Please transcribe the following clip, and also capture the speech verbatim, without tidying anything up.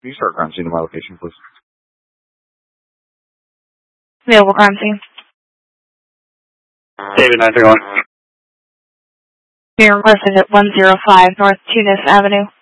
Can you start crime scene to my location, please? Available crime scene. David nine three one. You're requested at one oh five North Tunis Avenue.